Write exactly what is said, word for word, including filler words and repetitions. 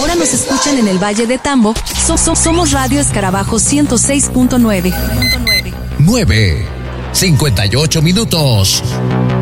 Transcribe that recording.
ahora nos escuchan en el Valle de Tambo, so, so, somos Radio Escarabajo ciento seis punto nueve. nueve, cincuenta y ocho minutos.